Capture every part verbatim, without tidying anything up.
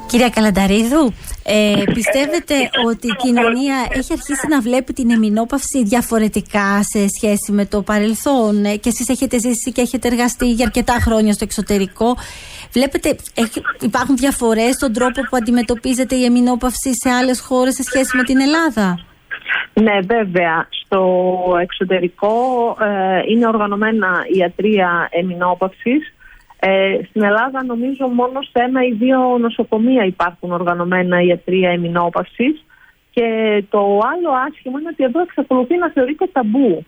Κυρία Καλανταρίδου, ε, πιστεύετε ότι η κοινωνία έχει αρχίσει να βλέπει την εμεινόπαυση διαφορετικά σε σχέση με το παρελθόν? Ε, και εσείς έχετε ζήσει και έχετε εργαστεί για αρκετά χρόνια στο εξωτερικό. Βλέπετε, έχει, υπάρχουν διαφορές στον τρόπο που αντιμετωπίζεται η εμεινόπαυση σε άλλες χώρες σε σχέση με την Ελλάδα? Ναι, βέβαια. Στο εξωτερικό ε, είναι οργανωμένα ιατρεία εμεινόπαυσης. Ε, στην Ελλάδα νομίζω μόνο σε ένα ή δύο νοσοκομεία υπάρχουν οργανωμένα ιατρεία εμεινόπαυσης, και το άλλο άσχημο είναι ότι εδώ εξακολουθεί να θεωρείται ταμπού.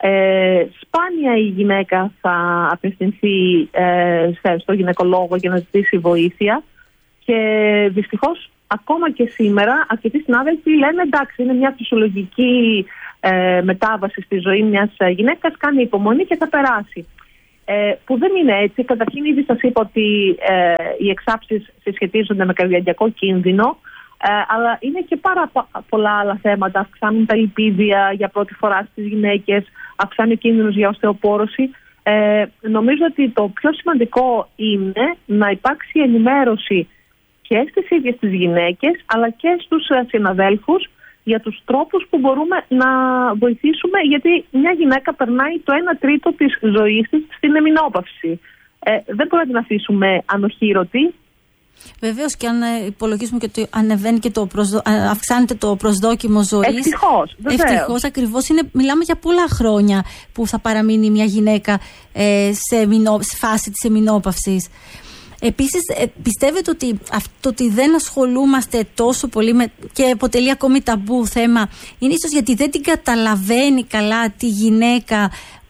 Ε, σπάνια η γυναίκα θα απευθυνθεί ε, στο γυναικολόγο για να ζητήσει βοήθεια, και δυστυχώς ακόμα και σήμερα αρκετοί συνάδελφοι λένε εντάξει, είναι μια φυσιολογική ε, μετάβαση στη ζωή μιας γυναίκας, κάνει υπομονή και θα περάσει. Ε, που δεν είναι έτσι. Καταρχήν, ήδη σας είπα ότι ε, οι εξάψεις συσχετίζονται με καρδιαγγειακό κίνδυνο, ε, αλλά είναι και πάρα πολλά άλλα θέματα. Αυξάνουν τα λιπίδια για πρώτη φορά στις γυναίκες, αυξάνει ο κίνδυνος για οστεοπόρωση. Ε, νομίζω ότι το πιο σημαντικό είναι να υπάρξει ενημέρωση και στις ίδιες τις γυναίκες, αλλά και στους συναδέλφους για τους τρόπους που μπορούμε να βοηθήσουμε, γιατί μια γυναίκα περνάει το ένα τρίτο της ζωής της στην εμεινόπαυση. Ε, δεν μπορούμε να την αφήσουμε ανοχήρωτη. Βεβαίως, και αν υπολογίσουμε και ότι ανεβαίνει και το προσδο... αυξάνεται το προσδόκιμο ζωής. Ευτυχώς, Ευτυχώς, ακριβώς. Είναι, μιλάμε για πολλά χρόνια που θα παραμείνει μια γυναίκα ε, σε, μηνό... σε φάση της εμεινόπαυσης. Επίσης, πιστεύετε ότι αυτό ότι δεν ασχολούμαστε τόσο πολύ με, και αποτελεί ακόμη ταμπού θέμα, είναι ίσως γιατί δεν την καταλαβαίνει καλά τη γυναίκα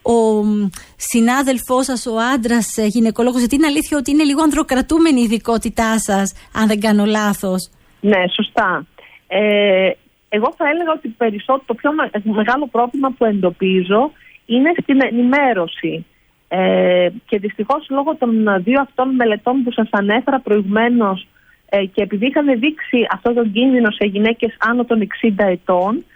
ο συνάδελφός σας, ο άντρας γυναικολόγος? Γιατί είναι αλήθεια ότι είναι λίγο ανδροκρατούμενη η ειδικότητά σας, αν δεν κάνω λάθος. Ναι, σωστά. Ε, εγώ θα έλεγα ότι περισσότερο, το πιο μεγάλο πρόβλημα που εντοπίζω είναι στην ενημέρωση. Ε, και δυστυχώς, λόγω των δύο αυτών μελετών που σας ανέφερα προηγουμένως, ε, και επειδή είχαν δείξει αυτό τον κίνδυνο σε γυναίκες άνω των εξήντα ετών,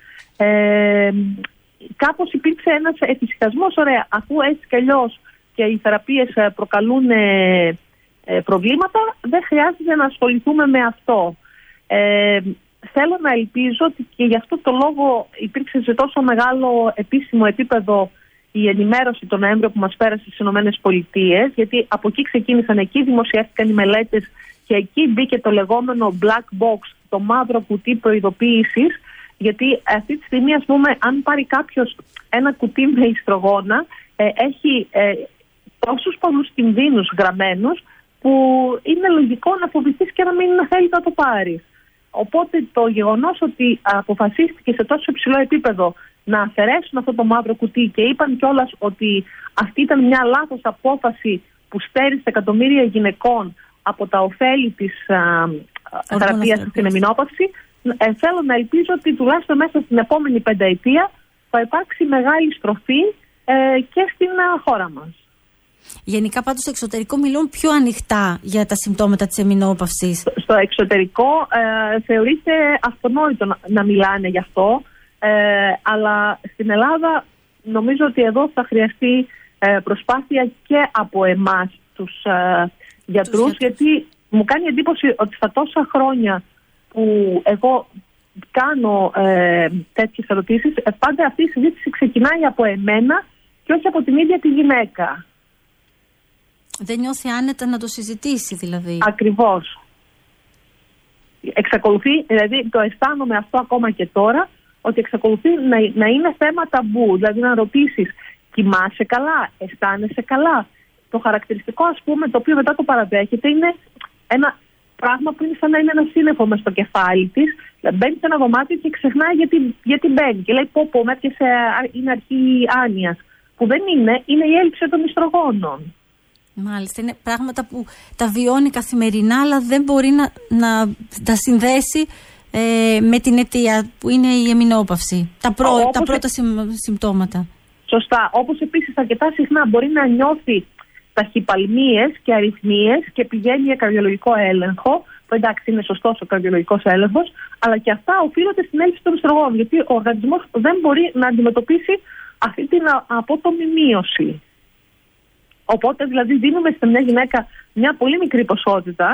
ε, κάπως υπήρξε ένας εφησυχασμός. Ωραία, αφού έτσι κι αλλιώς και οι θεραπείες προκαλούν ε, ε, προβλήματα, δεν χρειάζεται να ασχοληθούμε με αυτό. Ε, θέλω να ελπίζω ότι και γι' αυτό το λόγο υπήρξε σε τόσο μεγάλο επίσημο επίπεδο η ενημέρωση τον Νοέμβριο που μας πέρασε στις ΗΠΑ, γιατί από εκεί ξεκίνησαν, εκεί δημοσιεύτηκαν οι μελέτες και εκεί μπήκε το λεγόμενο black box, το μαύρο κουτί προειδοποίησης, γιατί αυτή τη στιγμή, ας πούμε, αν πάρει κάποιος ένα κουτί με ιστρογόνα, ε, έχει ε, τόσους πολλούς κινδύνους γραμμένους που είναι λογικό να φοβηθείς και να μην θέλει να το πάρεις. Οπότε το γεγονός ότι αποφασίστηκε σε τόσο υψηλό επίπεδο να αφαιρέσουν αυτό το μαύρο κουτί, και είπαν κιόλας ότι αυτή ήταν μια λάθος απόφαση που στέρισε εκατομμύρια γυναικών από τα ωφέλη της θεραπείας στην εμεινόπαυση, ε, θέλω να ελπίζω ότι τουλάχιστον μέσα στην επόμενη πενταετία θα υπάρξει μεγάλη στροφή ε, και στην α, χώρα μας. Γενικά, πάντως, στο εξωτερικό μιλούν πιο ανοιχτά για τα συμπτώματα της εμεινόπαυσης. Στο εξωτερικό ε, θεωρείται αυτονόητο να, να μιλάνε γι' αυτό. Ε, αλλά στην Ελλάδα νομίζω ότι εδώ θα χρειαστεί ε, προσπάθεια και από εμάς τους ε, γιατρούς, γιατί μου κάνει εντύπωση ότι στα τόσα χρόνια που εγώ κάνω ε, τέτοιες ερωτήσεις, ε, πάντα αυτή η συζήτηση ξεκινάει από εμένα και όχι από την ίδια τη γυναίκα. Δεν νιώθει άνετα να το συζητήσει, δηλαδή. Ακριβώς. Εξακολουθεί, δηλαδή το αισθάνομαι αυτό ακόμα και τώρα, ότι εξακολουθεί να, να είναι θέμα ταμπού. Δηλαδή να ρωτήσεις, κοιμάσαι καλά, αισθάνεσαι καλά? Το χαρακτηριστικό, ας πούμε, το οποίο μετά το παραδέχεται, είναι ένα πράγμα που είναι σαν να είναι ένα σύννεφο μες στο κεφάλι της. Μπαίνει σε ένα δωμάτιο και ξεχνάει γιατί, γιατί μπαίνει. Και λέει, πω πω, με έπιασε, είναι αρχή άνοιας. Που δεν είναι, είναι η έλλειψη των ιστρογόνων. Μάλιστα, είναι πράγματα που τα βιώνει καθημερινά, αλλά δεν μπορεί να, να τα συνδέσει ε, με την αιτία που είναι η εμεινόπαυση. Τα, πρω, όπως τα πρώτα ε... συμπτώματα. Σωστά. Όπως επίσης αρκετά συχνά μπορεί να νιώθει ταχυπαλμίες και αρρυθμίες και πηγαίνει για καρδιολογικό έλεγχο. Που εντάξει, είναι σωστός ο καρδιολογικός έλεγχος, αλλά και αυτά οφείλονται στην έλλειψη των ιστρογόνων. Γιατί ο οργανισμός δεν μπορεί να αντιμετωπίσει αυτή την απότομη μείωση. Οπότε δηλαδή δίνουμε σε μια γυναίκα μια πολύ μικρή ποσότητα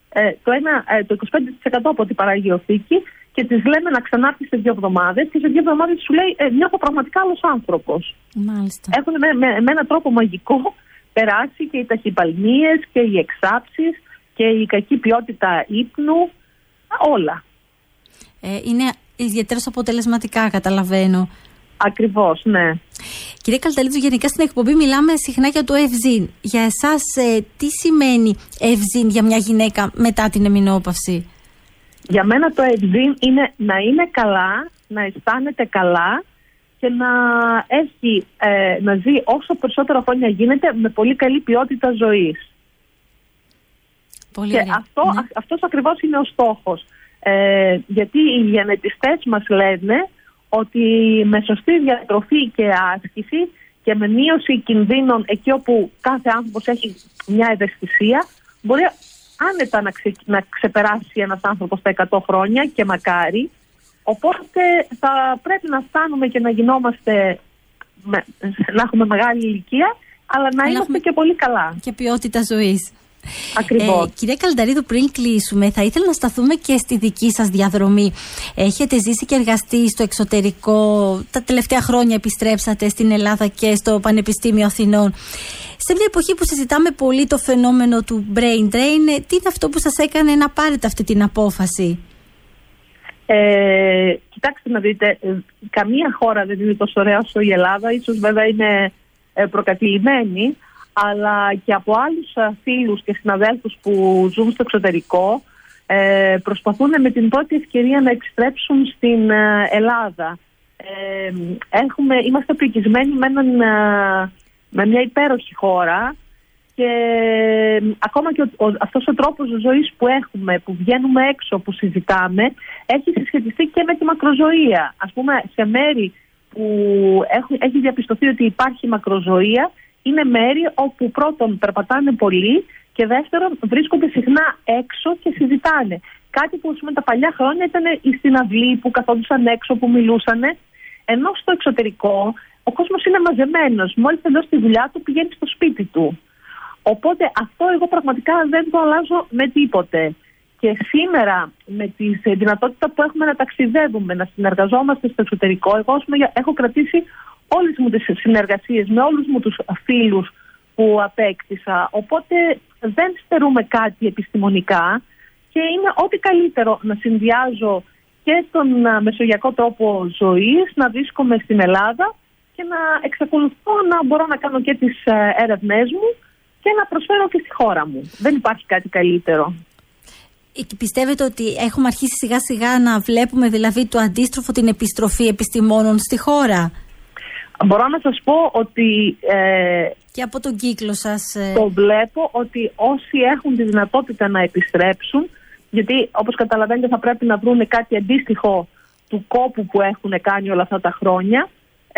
ε, το, ένα, ε, το είκοσι πέντε τοις εκατό από την παραγγειοθήκη και της λέμε να ξανάρθει σε δύο εβδομάδες και σε δύο εβδομάδες σου λέει ε, νιώθω πραγματικά άλλος άνθρωπος. Μάλιστα. Έχουν με, με, με έναν τρόπο μαγικό περάσει και οι ταχυπαλμίες και οι εξάψεις και η κακή ποιότητα ύπνου, όλα. Ε, είναι ιδιαίτερα αποτελεσματικά, καταλαβαίνω. Ακριβώς, ναι. Κυρία Καλταρίδου, γενικά στην εκπομπή μιλάμε συχνά για το ευζήν. Για εσάς, ε, τι σημαίνει ευζήν για μια γυναίκα μετά την εμεινόπαυση? Για μένα το ευζήν είναι να είναι καλά, να αισθάνεται καλά και να, έχει, ε, να ζει όσο περισσότερο χρόνια γίνεται με πολύ καλή ποιότητα ζωής. Πολύ και ωραία. αυτό, Ναι. αυτός ακριβώς είναι ο στόχος. Ε, γιατί οι γενετιστές μας λένε ότι με σωστή διατροφή και άσκηση και με μείωση κινδύνων εκεί όπου κάθε άνθρωπος έχει μια ευαισθησία, μπορεί άνετα να, ξε, να ξεπεράσει ένας άνθρωπος τα εκατό χρόνια και μακάρι. Οπότε θα πρέπει να φτάνουμε και να γινόμαστε, με, να έχουμε μεγάλη ηλικία, αλλά να αλλά είμαστε και πολύ καλά. Και ποιότητα ζωής. Ακριβώς. Ε, κυρία Καλταρίδου, πριν κλείσουμε, θα ήθελα να σταθούμε και στη δική σας διαδρομή. Έχετε ζήσει και εργαστεί στο εξωτερικό, τα τελευταία χρόνια επιστρέψατε στην Ελλάδα και στο Πανεπιστήμιο Αθηνών. Σε μια εποχή που συζητάμε πολύ το φαινόμενο του brain drain, τι είναι αυτό που σας έκανε να πάρετε αυτή την απόφαση? Ε, κοιτάξτε να δείτε, καμία χώρα δεν είναι τόσο ωραία όσο η Ελλάδα, ίσως βέβαια είναι προκατηλημένη, αλλά και από άλλους φίλους και συναδέλφους που ζουν στο εξωτερικό ε, προσπαθούν με την πρώτη ευκαιρία να επιστρέψουν στην ε, Ελλάδα. Ε, έχουμε, είμαστε πρικισμένοι με, έναν, ε, με μια υπέροχη χώρα και ε, ακόμα και ο, ο, αυτός ο τρόπος ζωής που έχουμε, που βγαίνουμε έξω, που συζητάμε, έχει συσχετιστεί και με τη μακροζωία. Ας πούμε, σε μέρη που έχει, έχει διαπιστωθεί ότι υπάρχει μακροζωία, είναι μέρη όπου πρώτον περπατάνε πολύ και δεύτερον βρίσκονται συχνά έξω και συζητάνε. Κάτι που πούμε, τα παλιά χρόνια ήταν στην αυλή που καθόντουσαν έξω, που μιλούσαν. Ενώ στο εξωτερικό ο κόσμος είναι μαζεμένος. Μόλις τελειώσει τη δουλειά του πηγαίνει στο σπίτι του. Οπότε αυτό εγώ πραγματικά δεν το αλλάζω με τίποτε. Και σήμερα με τη δυνατότητα που έχουμε να ταξιδεύουμε, να συνεργαζόμαστε στο εξωτερικό, εγώ πούμε, έχω κρατήσει όλες μου τις συνεργασίες με όλους μου τους φίλους που απέκτησα. Οπότε δεν στερούμε κάτι επιστημονικά και είναι ό,τι καλύτερο να συνδυάζω και τον μεσογειακό τρόπο ζωής, να βρίσκομαι στην Ελλάδα και να εξακολουθώ να μπορώ να κάνω και τις έρευνές μου και να προσφέρω και στη χώρα μου. Δεν υπάρχει κάτι καλύτερο. Πιστεύετε ότι έχουμε αρχίσει σιγά σιγά να βλέπουμε δηλαδή το αντίστροφο, την επιστροφή επιστημόνων στη χώρα? Μπορώ να σας πω ότι ε, και από τον κύκλο σας ε... το βλέπω ότι όσοι έχουν τη δυνατότητα να επιστρέψουν, γιατί όπως καταλαβαίνετε θα πρέπει να βρουν κάτι αντίστοιχο του κόπου που έχουν κάνει όλα αυτά τα χρόνια,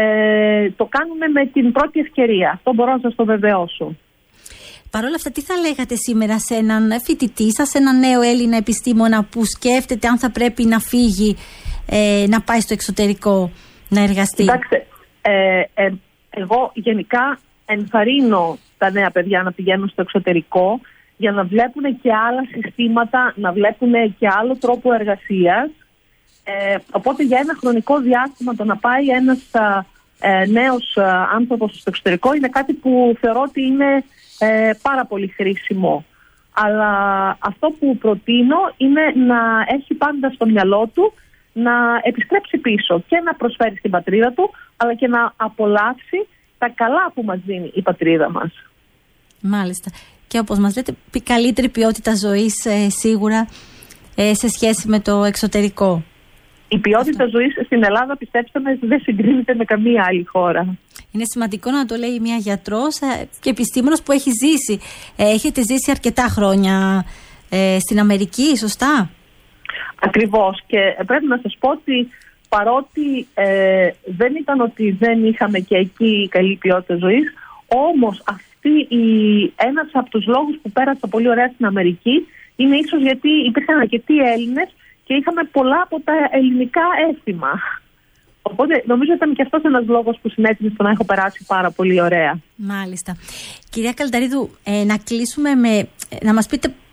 ε, το κάνουν με την πρώτη ευκαιρία. Αυτό μπορώ να σας το βεβαιώσω. Παρ' όλα αυτά, τι θα λέγατε σήμερα σε έναν φοιτητή σας, σε έναν νέο Έλληνα επιστήμονα που σκέφτεται αν θα πρέπει να φύγει, ε, να πάει στο εξωτερικό, να εργαστεί? Κοιτάξτε, ε, ε, εγώ γενικά ενθαρρύνω τα νέα παιδιά να πηγαίνουν στο εξωτερικό για να βλέπουν και άλλα συστήματα, να βλέπουν και άλλο τρόπο εργασίας. Ε, οπότε για ένα χρονικό διάστημα το να πάει ένας ε, νέος άνθρωπος στο εξωτερικό είναι κάτι που θεωρώ ότι είναι ε, πάρα πολύ χρήσιμο. Αλλά αυτό που προτείνω είναι να έχει πάντα στο μυαλό του να επιστρέψει πίσω και να προσφέρει στην πατρίδα του, αλλά και να απολαύσει τα καλά που μας δίνει η πατρίδα μας. Μάλιστα. Και όπως μας λέτε, καλύτερη ποιότητα ζωής ε, σίγουρα ε, σε σχέση με το εξωτερικό. Η ποιότητα Αυτό. ζωής στην Ελλάδα, πιστέψτε με, δεν συγκρίνεται με καμία άλλη χώρα. Είναι σημαντικό να το λέει μια γιατρός και επιστήμονας που έχει ζήσει. Ε, έχετε ζήσει αρκετά χρόνια ε, στην Αμερική, σωστά? Ακριβώς. Και πρέπει να σας πω ότι παρότι ε, δεν ήταν ότι δεν είχαμε και εκεί καλή ποιότητα ζωής, όμως αυτή η, ένας από τους λόγους που πέρασα πολύ ωραία στην Αμερική είναι ίσως γιατί υπήρχαν αρκετοί Έλληνες και είχαμε πολλά από τα ελληνικά έθιμα. Οπότε νομίζω ήταν και αυτός ένας λόγος που συνέτεινε στο να έχω περάσει πάρα πολύ ωραία. Μάλιστα. Κυρία Καλταρίδου, ε, να κλείσουμε με, να μας πείτε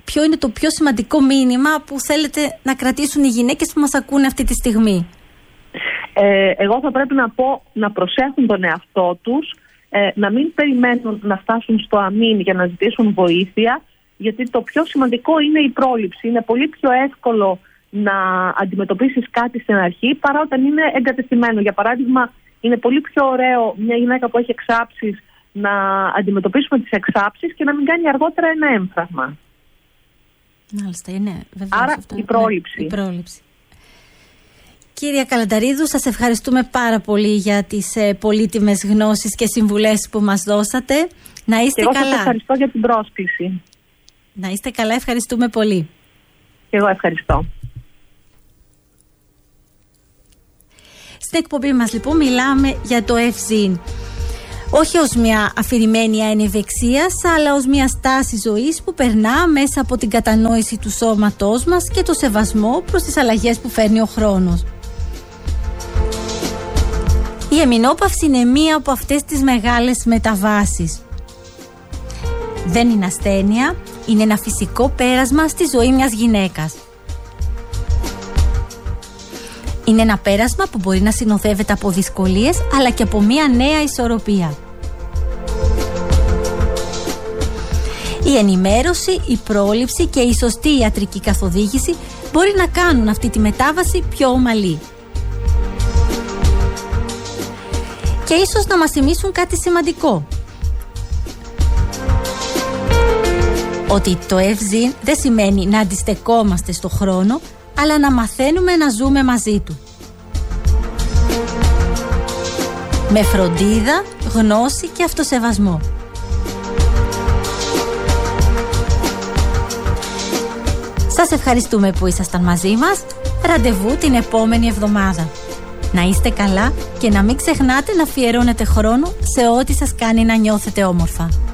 ποιο είναι το πιο σημαντικό μήνυμα που θέλετε να κρατήσουν οι γυναίκες που μας ακούνε αυτή τη στιγμή? Ε, εγώ θα πρέπει να πω να προσέχουν τον εαυτό τους, ε, να μην περιμένουν να φτάσουν στο αμήν για να ζητήσουν βοήθεια, γιατί το πιο σημαντικό είναι η πρόληψη. Είναι πολύ πιο εύκολο να αντιμετωπίσεις κάτι στην αρχή παρά όταν είναι εγκατεστημένο. Για παράδειγμα, είναι πολύ πιο ωραίο μια γυναίκα που έχει εξάψεις να αντιμετωπίσουμε τις εξάψεις και να μην κάνει αργότερα ένα έμφραγμα. Μάλιστα, είναι βεβαίως. Άρα αυτό. η πρόληψη. Ναι, η πρόληψη. Κύριε Καλανταρίδου, σας ευχαριστούμε πάρα πολύ για τις ε, πολύτιμες γνώσεις και συμβουλές που μας δώσατε. Να είστε και εγώ καλά. Σας ευχαριστώ για την πρόσκληση. Να είστε καλά, ευχαριστούμε πολύ. Και εγώ ευχαριστώ. Στην εκπομπή μας λοιπόν μιλάμε για το ευζήν. Όχι ως μια αφηρημένη ανευεξίας, αλλά ως μια στάση ζωής που περνά μέσα από την κατανόηση του σώματός μας και το σεβασμό προς τις αλλαγές που φέρνει ο χρόνος. Η εμεινόπαυση είναι μία από αυτές τις μεγάλες μεταβάσεις. Δεν είναι ασθένεια, είναι ένα φυσικό πέρασμα στη ζωή μιας γυναίκας. Είναι ένα πέρασμα που μπορεί να συνοδεύεται από δυσκολίες, αλλά και από μια νέα ισορροπία. Η ενημέρωση, η πρόληψη και η σωστή ιατρική καθοδήγηση μπορεί να κάνουν αυτή τη μετάβαση πιο ομαλή. Και ίσως να μας θυμίσουν κάτι σημαντικό. Ότι το ευζήν δεν σημαίνει να αντιστεκόμαστε στο χρόνο, αλλά να μαθαίνουμε να ζούμε μαζί του. Με φροντίδα, γνώση και αυτοσεβασμό. Σας ευχαριστούμε που ήσασταν μαζί μας. Ραντεβού την επόμενη εβδομάδα. Να είστε καλά και να μην ξεχνάτε να αφιερώνετε χρόνο σε ό,τι σας κάνει να νιώθετε όμορφα.